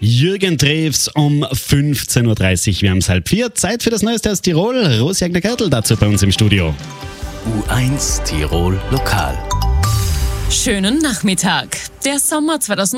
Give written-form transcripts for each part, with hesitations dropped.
Jürgen Drews um 15.30 Uhr. Wir haben es 3:30. Zeit für das Neueste aus Tirol. Rosjagner-Gertl dazu bei uns im Studio. U1 Tirol Lokal. Schönen Nachmittag. Der Sommer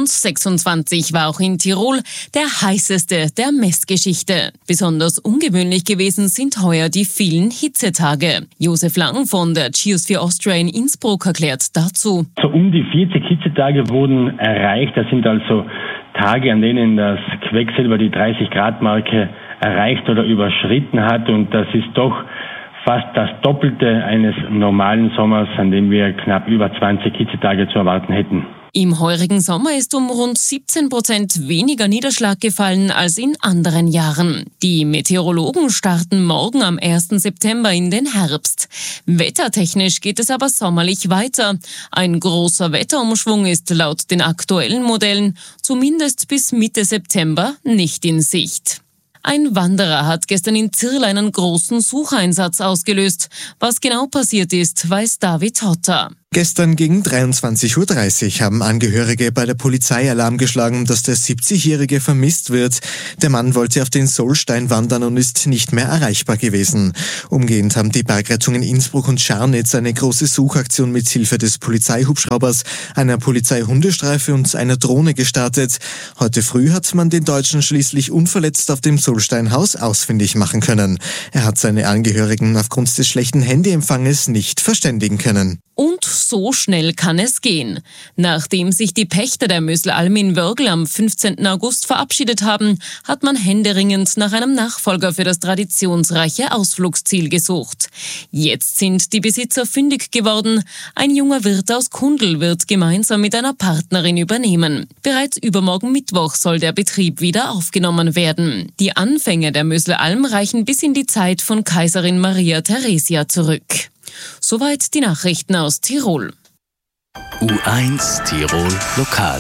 2026 war auch in Tirol der heißeste der Messgeschichte. Besonders ungewöhnlich gewesen sind heuer die vielen Hitzetage. Josef Lang von der Geosphere Austria in Innsbruck erklärt dazu. So um die 40 Hitzetage wurden erreicht. Das sind also Tage, an denen das Quecksilber die 30-Grad-Marke erreicht oder überschritten hat. Und das ist doch fast das Doppelte eines normalen Sommers, an dem wir knapp über 20 Hitzetage zu erwarten hätten. Im heurigen Sommer ist um rund 17% weniger Niederschlag gefallen als in anderen Jahren. Die Meteorologen starten morgen am 1. September in den Herbst. Wettertechnisch geht es aber sommerlich weiter. Ein großer Wetterumschwung ist laut den aktuellen Modellen zumindest bis Mitte September nicht in Sicht. Ein Wanderer hat gestern in Zirl einen großen Sucheinsatz ausgelöst. Was genau passiert ist, weiß David Hotter. Gestern gegen 23.30 Uhr haben Angehörige bei der Polizei Alarm geschlagen, dass der 70-Jährige vermisst wird. Der Mann wollte auf den Sollstein wandern und ist nicht mehr erreichbar gewesen. Umgehend haben die Bergrettungen Innsbruck und Scharnitz eine große Suchaktion mit Hilfe des Polizeihubschraubers, einer Polizeihundestreife und einer Drohne gestartet. Heute früh hat man den Deutschen schließlich unverletzt auf dem Sollsteinhaus ausfindig machen können. Er hat seine Angehörigen aufgrund des schlechten Handyempfanges nicht verständigen können. Und so schnell kann es gehen. Nachdem sich die Pächter der Möselalm in Wörgl am 15. August verabschiedet haben, hat man händeringend nach einem Nachfolger für das traditionsreiche Ausflugsziel gesucht. Jetzt sind die Besitzer fündig geworden. Ein junger Wirt aus Kundl wird gemeinsam mit einer Partnerin übernehmen. Bereits übermorgen Mittwoch soll der Betrieb wieder aufgenommen werden. Die Anfänge der Möselalm reichen bis in die Zeit von Kaiserin Maria Theresia zurück. Soweit die Nachrichten aus Tirol. U1 Tirol Lokal.